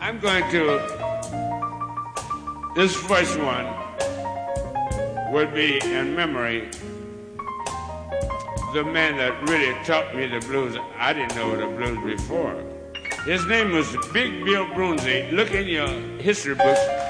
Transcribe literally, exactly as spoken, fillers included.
I'm going to, this first one would be in memory the man that really taught me the blues. I didn't know the blues before. His name was Big Bill Broonzy. Look in your history books.